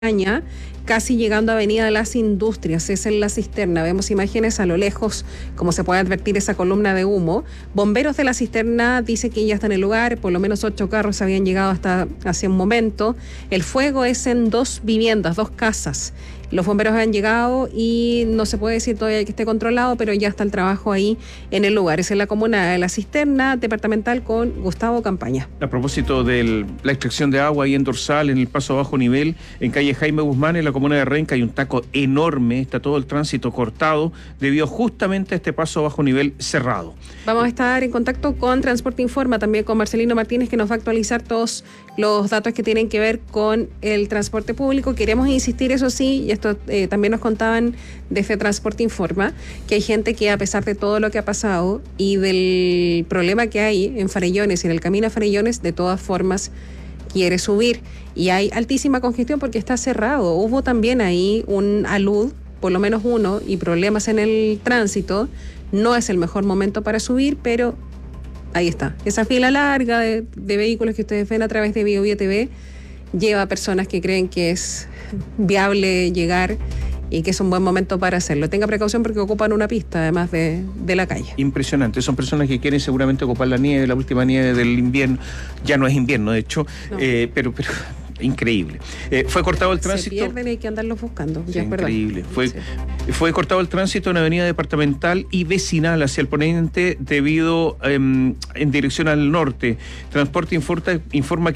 casi llegando a Avenida de las Industrias, es en la cisterna. Vemos imágenes a lo lejos, como se puede advertir esa columna de humo. Bomberos de la cisterna dicen que ya está en el lugar, por lo menos 8 carros habían llegado hasta hace un momento. El fuego es en 2 viviendas, 2 casas. Los bomberos han llegado y no se puede decir todavía que esté controlado, pero ya está el trabajo ahí en el lugar. Es en la comuna de La Cisterna, departamental, con Gustavo Campaña. A propósito de la extracción de agua ahí en Dorsal, en el paso a bajo nivel, en calle Jaime Guzmán, en la comuna de Renca, hay un taco enorme, está todo el tránsito cortado debido justamente a este paso a bajo nivel cerrado. Vamos a estar en contacto con Transporte Informa, también con Marcelino Martínez, que nos va a actualizar todos los datos que tienen que ver con el transporte público. Queremos insistir, eso sí, y esto también nos contaban desde Transporte Informa, que hay gente que, a pesar de todo lo que ha pasado y del problema que hay en Farellones y en el camino a Farellones, de todas formas quiere subir. Y hay altísima congestión porque está cerrado. Hubo también ahí un alud, por lo menos uno, y problemas en el tránsito. No es el mejor momento para subir, pero ahí está. Esa fila larga de vehículos que ustedes ven a través de BioBio TV lleva a personas que creen que es viable llegar y que es un buen momento para hacerlo. Tenga precaución porque ocupan una pista, además de la calle. Impresionante. Son personas que quieren seguramente ocupar la nieve, la última nieve del invierno. Ya no es invierno, de hecho, no. pero increíble. Fue cortado el tránsito. Se pierden y hay que andarlos buscando. Sí, increíble. Fue cortado el tránsito en avenida departamental y vecinal hacia el poniente debido en dirección al norte. Transporte informa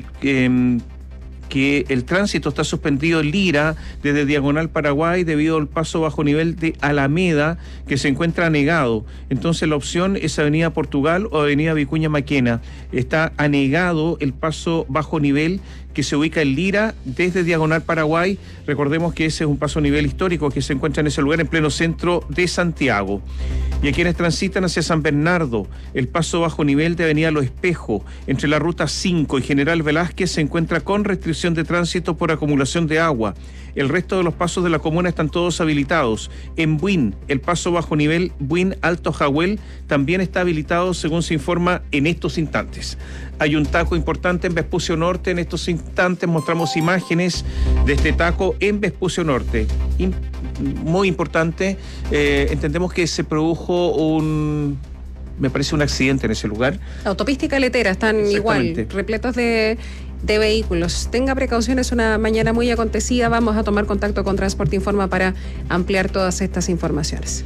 que el tránsito está suspendido en Lira desde Diagonal Paraguay debido al paso bajo nivel de Alameda, que se encuentra anegado. Entonces la opción es Avenida Portugal o Avenida Vicuña Maquena. Está anegado el paso bajo nivel que se ubica en Lira desde Diagonal Paraguay. Recordemos que ese es un paso nivel histórico que se encuentra en ese lugar en pleno centro de Santiago. Y a quienes transitan hacia San Bernardo, el paso bajo nivel de Avenida Los Espejos, entre la Ruta 5 y General Velázquez, se encuentra con restricción de tránsito por acumulación de agua. El resto de los pasos de la comuna están todos habilitados. En Buin, el paso bajo nivel Buin Alto Jahuel también está habilitado, según se informa en estos instantes. Hay un taco importante en Vespucio Norte. En estos instantes mostramos imágenes de este taco en Vespucio Norte. Muy importante. Entendemos que se produjo me parece un accidente en ese lugar. Autopista y Caletera están igual, repletos de vehículos. Tenga precaución, es una mañana muy acontecida. Vamos a tomar contacto con Transporte Informa para ampliar todas estas informaciones.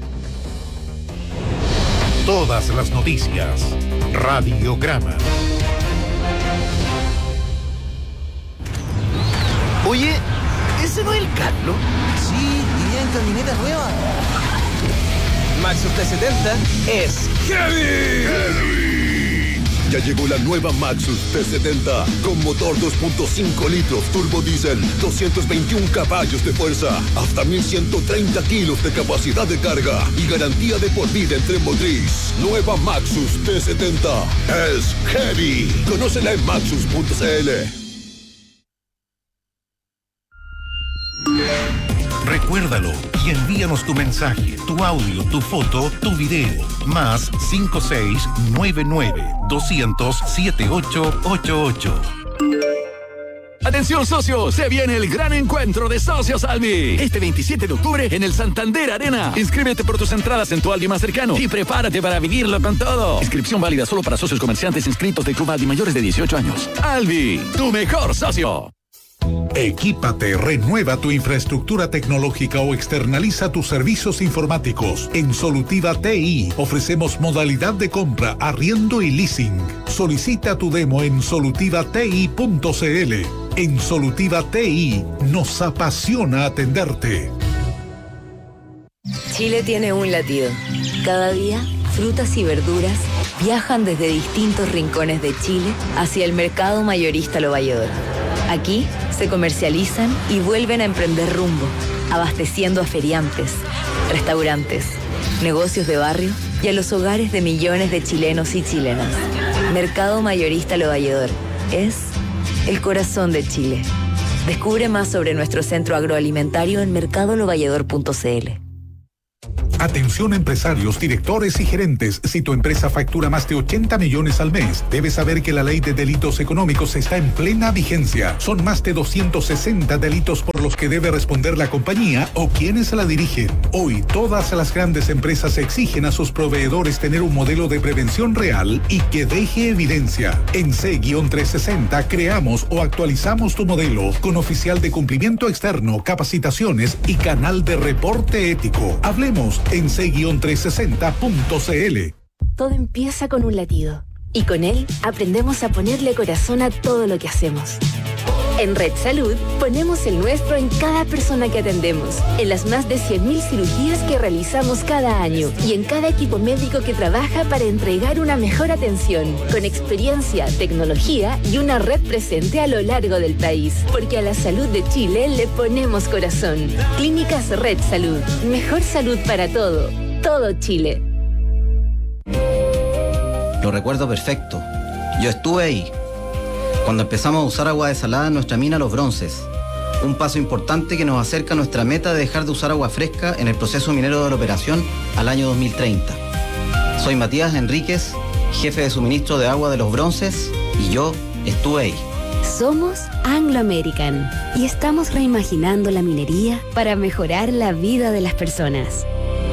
Todas las noticias. Radiograma. Oye, ¿ese no es el Carlos? Sí, vivía en camioneta nueva. Maxus T70 es ¡Heavy! Ya llegó la nueva Maxus T70 con motor 2.5 litros turbo diésel, 221 caballos de fuerza, hasta 1130 kilos de capacidad de carga y garantía de por vida en tren motriz. Nueva Maxus T70 es Heavy. Conócela en maxus.cl. Recuérdalo y envíanos tu mensaje, tu audio, tu foto, tu video. Más 5699-200-7888. Atención socios, se viene el gran encuentro de Socios Albi. Este 27 de octubre en el Santander Arena. Inscríbete por tus entradas en tu Albi más cercano y prepárate para vivirlo con todo. Inscripción válida solo para socios comerciantes inscritos de Club Albi mayores de 18 años. Albi, tu mejor socio. Equípate, renueva tu infraestructura tecnológica o externaliza tus servicios informáticos. En Solutiva TI ofrecemos modalidad de compra, arriendo y leasing. Solicita tu demo en solutivati.cl. En Solutiva TI nos apasiona atenderte. Chile tiene un latido. Cada día, frutas y verduras viajan desde distintos rincones de Chile hacia el mercado mayorista Lo Valledor. Aquí se comercializan y vuelven a emprender rumbo, abasteciendo a feriantes, restaurantes, negocios de barrio y a los hogares de millones de chilenos y chilenas. Mercado Mayorista Lo Valledor es el corazón de Chile. Descubre más sobre nuestro centro agroalimentario en mercadolovalledor.cl. Atención empresarios, directores y gerentes. Si tu empresa factura más de 80 millones al mes, debes saber que la ley de delitos económicos está en plena vigencia. Son más de 260 delitos por los que debe responder la compañía o quienes la dirigen. Hoy, todas las grandes empresas exigen a sus proveedores tener un modelo de prevención real y que deje evidencia. En C-360 creamos o actualizamos tu modelo con oficial de cumplimiento externo, capacitaciones y canal de reporte ético. Hablemos en c-360.cl. Todo empieza con un latido y con él aprendemos a ponerle corazón a todo lo que hacemos. En Red Salud ponemos el nuestro en cada persona que atendemos, en las más de 100.000 cirugías que realizamos cada año y en cada equipo médico que trabaja para entregar una mejor atención, con experiencia, tecnología y una red presente a lo largo del país. Porque a la salud de Chile le ponemos corazón. Clínicas Red Salud. Mejor salud para todo Chile. Lo recuerdo perfecto. Yo estuve ahí cuando empezamos a usar agua desalada en nuestra mina Los Bronces. Un paso importante que nos acerca a nuestra meta de dejar de usar agua fresca en el proceso minero de la operación al año 2030. Soy Matías Enríquez, jefe de suministro de agua de Los Bronces, y yo estuve ahí. Somos Anglo American y estamos reimaginando la minería para mejorar la vida de las personas.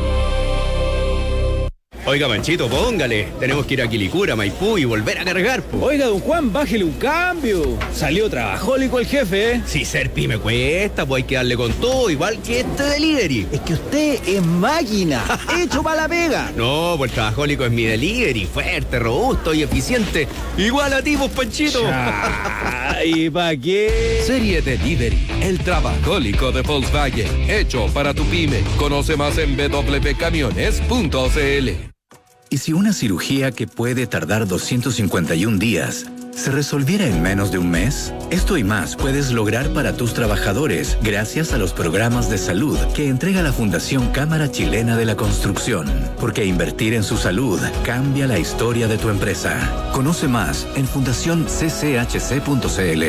Oiga, Panchito, póngale. Tenemos que ir a Quilicura, Maipú y volver a cargar, po. Oiga, don Juan, bájele un cambio. Salió trabajólico el jefe, ¿eh? Si ser pyme cuesta, pues hay que darle con todo, igual que este delivery. Es que usted es máquina, hecho para la pega. No, pues el trabajólico es mi delivery, fuerte, robusto y eficiente. Igual a ti, pues, Panchito. ¿Y pa' qué? Serie Delivery, el trabajólico de Volkswagen, hecho para tu pyme. Conoce más en www.camiones.cl. ¿Y si una cirugía que puede tardar 251 días se resolviera en menos de un mes? Esto y más puedes lograr para tus trabajadores gracias a los programas de salud que entrega la Fundación Cámara Chilena de la Construcción. Porque invertir en su salud cambia la historia de tu empresa. Conoce más en fundacioncchc.cl.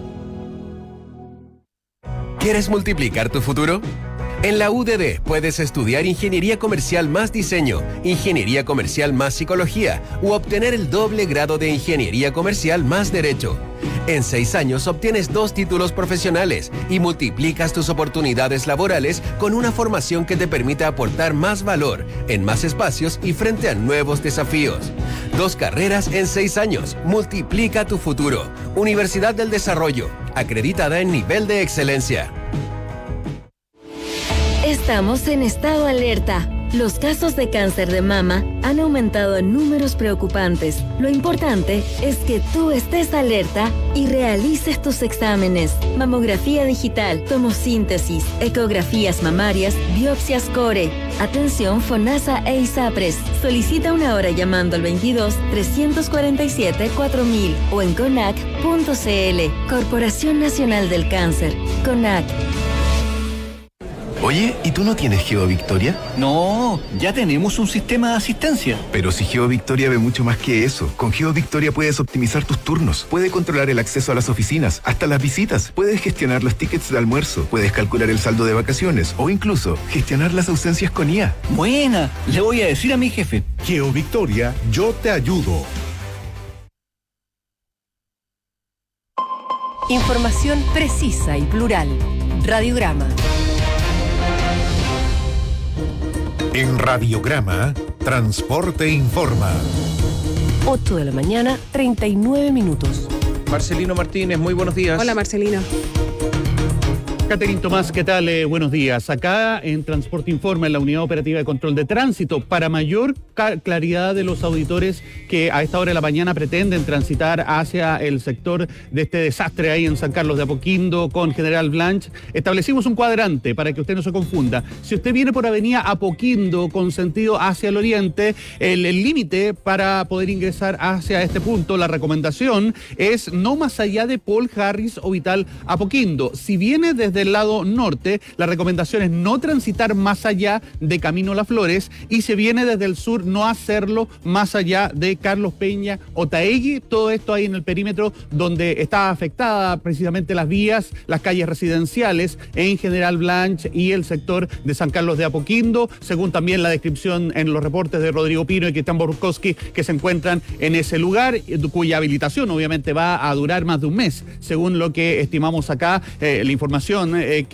¿Quieres multiplicar tu futuro? En la UDD puedes estudiar Ingeniería Comercial más Diseño, Ingeniería Comercial más Psicología u obtener el doble grado de Ingeniería Comercial más Derecho. En 6 años obtienes 2 títulos profesionales y multiplicas tus oportunidades laborales con una formación que te permita aportar más valor en más espacios y frente a nuevos desafíos. 2 carreras en 6 años. Multiplica tu futuro. Universidad del Desarrollo, acreditada en nivel de excelencia. Estamos en estado alerta. Los casos de cáncer de mama han aumentado en números preocupantes. Lo importante es que tú estés alerta y realices tus exámenes. Mamografía digital, tomosíntesis, ecografías mamarias, biopsias core. Atención FONASA e ISAPRES. Solicita una hora llamando al 22-347-4000 o en CONAC.cl. Corporación Nacional del Cáncer. CONAC. Oye, ¿y tú no tienes GeoVictoria? No, ya tenemos un sistema de asistencia. Pero si GeoVictoria ve mucho más que eso. Con GeoVictoria puedes optimizar tus turnos, puedes controlar el acceso a las oficinas, hasta las visitas, puedes gestionar los tickets de almuerzo, puedes calcular el saldo de vacaciones o incluso gestionar las ausencias con IA. Buena, le voy a decir a mi jefe. GeoVictoria, yo te ayudo. Información precisa y plural. Radiograma. En Radiograma, Transporte Informa. 8 de la mañana, 39 minutos. Marcelino Martínez, muy buenos días. Hola, Marcelino. Catherine Tomás, ¿qué tal? Buenos días. Acá en Transporte Informa, en la Unidad Operativa de Control de Tránsito, para mayor claridad de los auditores que a esta hora de la mañana pretenden transitar hacia el sector de este desastre ahí en San Carlos de Apoquindo con General Blanch, establecimos un cuadrante para que usted no se confunda. Si usted viene por avenida Apoquindo con sentido hacia el oriente, el límite para poder ingresar hacia este punto, la recomendación es no más allá de Paul Harris o Vital Apoquindo. Si viene desde desde el lado norte, la recomendación es no transitar más allá de Camino Las Flores y se viene desde el sur no hacerlo más allá de Carlos Peña o Taegui. Todo esto ahí en el perímetro donde está afectada precisamente las vías, las calles residenciales en General Blanch y el sector de San Carlos de Apoquindo, según también la descripción en los reportes de Rodrigo Pino y Cristian Borkowski, que se encuentran en ese lugar, cuya habilitación obviamente va a durar más de un mes, según lo que estimamos acá, la información